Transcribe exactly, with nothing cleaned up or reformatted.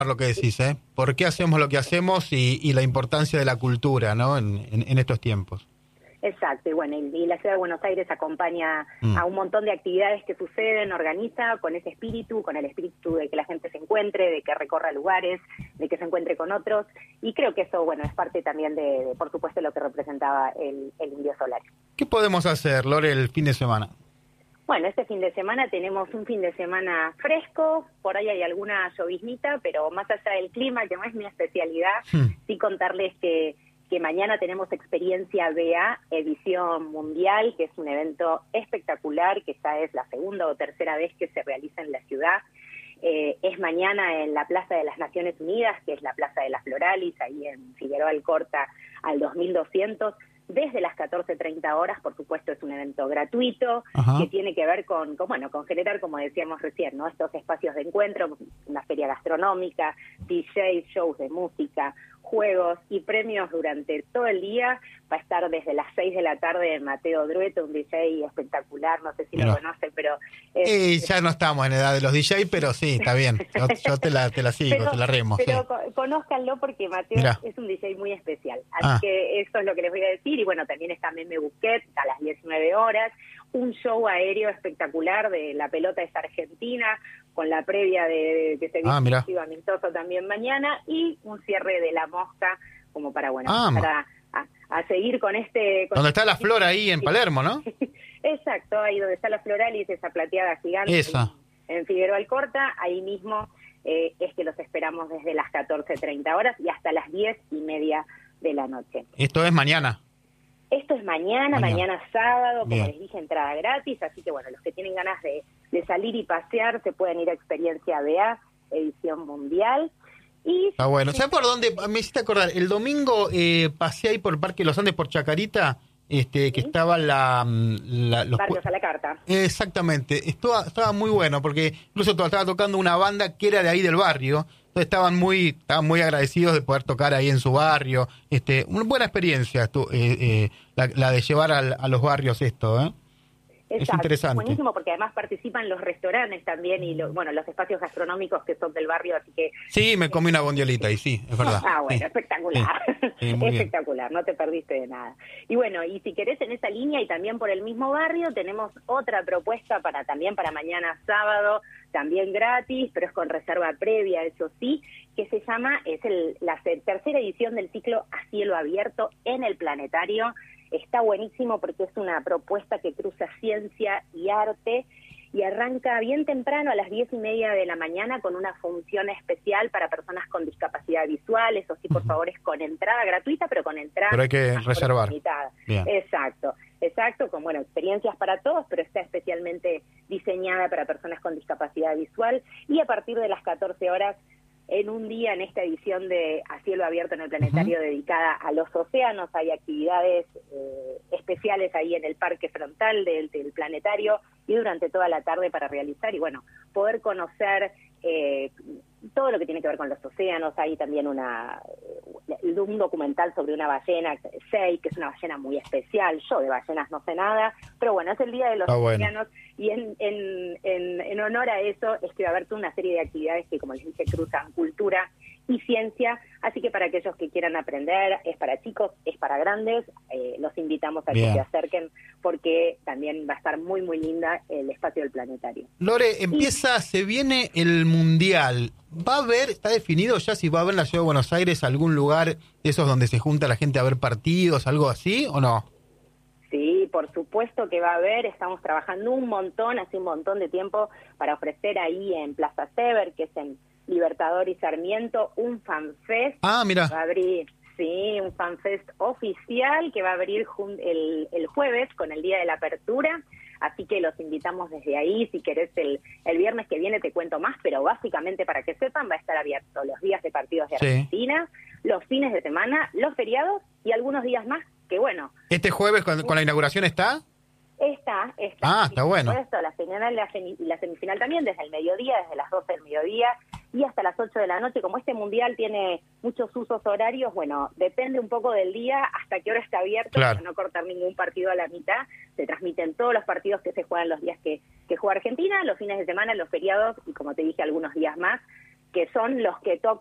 Lo que decís, ¿eh? ¿Por qué hacemos lo que hacemos y, y la importancia de la cultura, ¿no? En, en, en estos tiempos. Exacto, y bueno, y, y la Ciudad de Buenos Aires acompaña mm. a un montón de actividades que suceden, organiza con ese espíritu, con el espíritu de que la gente se encuentre, de que recorra lugares, de que se encuentre con otros, y creo que eso, bueno, es parte también de, de por supuesto, lo que representaba el, el Indio Solari. ¿Qué podemos hacer, Lore, el fin de semana? Bueno, este fin de semana tenemos un fin de semana fresco, por ahí hay alguna lloviznita, pero más allá del clima, que no es mi especialidad, mm. sí contarles que que mañana tenemos Experiencia B A, edición mundial, que es un evento espectacular, que ya es la segunda o tercera vez que se realiza en la ciudad. Eh, es mañana en la Plaza de las Naciones Unidas, que es la Plaza de las Floralis, ahí en Figueroa Alcorta, al dos mil doscientos, desde las catorce treinta horas. Por supuesto, es un evento gratuito. Ajá. Que tiene que ver con, con, bueno, con generar, como decíamos recién, ¿no? Estos espacios de encuentro, una feria gastronómica, D Js, shows de música, juegos y premios durante todo el día. Va a estar desde las seis de la tarde Mateo Drueto, un D J espectacular, no sé si no. lo conocen, pero... Es, y ya no estamos en edad de los D J, pero sí, está bien, yo, yo te, la, te la sigo, pero, te la remo. Pero sí. Conózcanlo porque Mateo Mirá. es un D J muy especial, así ah. que eso es lo que les voy a decir, y bueno, también está Meme Busquets a las diecinueve horas, un show aéreo espectacular de La Pelota es Argentina, con la previa de, de que se viene ah, un partido amistoso también mañana, y un cierre de La Mosca, como para, bueno, ah, para a, a seguir con este... Con donde este... está la flor ahí en Palermo, ¿no? Exacto, ahí donde está la Floralis, esa plateada gigante. Esa. En, en Figueroa Alcorta, ahí mismo eh, es que los esperamos desde las catorce treinta horas y hasta las diez y media de la noche. Esto es mañana. Esto es mañana, mañana, mañana sábado, como Bien. les dije, entrada gratis, así que bueno, los que tienen ganas de, de salir y pasear se pueden ir a Experiencia B A, edición mundial. Y Está bueno. ¿Sabes por dónde? Me hiciste acordar, el domingo eh, pasé ahí por el Parque Los Andes, por Chacarita, este ¿Sí? que estaba la... la los Barrios a la Carta. Exactamente, estaba, estaba muy bueno, porque incluso estaba tocando una banda que era de ahí del barrio. Entonces estaban muy estaban muy agradecidos de poder tocar ahí en su barrio. Este, una buena experiencia esto, eh, eh, la, la de llevar al, a los barrios esto, ¿eh? Exacto, es interesante. Buenísimo, porque además participan los restaurantes también y lo, bueno, los espacios gastronómicos que son del barrio, así que... Sí, me comí una bondiolita y sí, es verdad. Ah, bueno, sí. espectacular, Sí. Sí, espectacular, bien. No te perdiste de nada. Y bueno, y si querés en esa línea y también por el mismo barrio, tenemos otra propuesta para también para mañana sábado, también gratis, pero es con reserva previa, eso sí, que se llama, es el, la tercera edición del ciclo A Cielo Abierto en el Planetario. Está buenísimo porque es una propuesta que cruza ciencia y arte y arranca bien temprano a las diez y media de la mañana con una función especial para personas con discapacidad visual. Eso sí, por favor, es con entrada gratuita, pero con entrada pero hay que reservar. Bien. Exacto, exacto, con bueno, experiencias para todos, pero está especialmente diseñada para personas con discapacidad visual. Y a partir de las catorce horas, en un día, en esta edición de A Cielo Abierto en el Planetario, uh-huh. dedicada a los océanos, hay actividades eh, especiales ahí en el parque frontal del, del Planetario y durante toda la tarde para realizar y, bueno, poder conocer eh, todo lo que tiene que ver con los océanos. Hay también una un documental sobre una ballena, Sei, que es una ballena muy especial. Yo de ballenas no sé nada, pero bueno, es el Día de los ah, Océanos bueno. y en, en, en, en honor a eso es que va a haber toda una serie de actividades que, como les dije, cruzan cultura y ciencia, así que para aquellos que quieran aprender, es para chicos, es para grandes, eh, los invitamos a Bien. que se acerquen porque también va a estar muy muy linda el espacio del Planetario. Lore, empieza, y... se viene el Mundial. ¿Va a haber, está definido ya si va a haber en la Ciudad de Buenos Aires algún lugar de esos donde se junta la gente a ver partidos, algo así, o no? Sí, por supuesto que va a haber, estamos trabajando un montón, hace un montón de tiempo para ofrecer ahí en Plaza Sever, que es en Libertador y Sarmiento, un fanfest. Ah, mira. Va a abrir, sí, un fanfest oficial que va a abrir el, el jueves con el día de la apertura. Así que los invitamos desde ahí. Si querés, el, el viernes que viene te cuento más, pero básicamente para que sepan, va a estar abierto los días de partidos de Argentina, sí. los fines de semana, los feriados y algunos días más, que bueno. ¿Este jueves con, con la inauguración está? Está, está. Ah, está bueno. Esto, la final, la, semi, la semifinal también, desde el mediodía, desde las doce del mediodía y hasta las ocho de la noche. Como este mundial tiene muchos usos horarios, bueno, depende un poco del día hasta qué hora está abierto, claro. para no cortar ningún partido a la mitad. Se transmiten todos los partidos que se juegan los días que, que juega Argentina, los fines de semana, los feriados y, como te dije, algunos días más. que son los que to